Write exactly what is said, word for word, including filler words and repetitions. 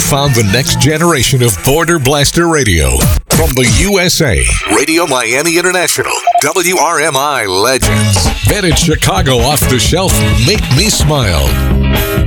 found the next generation of Border Blaster Radio. From the U S A, Radio Miami International, W R M I Legends. Then in Chicago, off the shelf, Make Me Smile.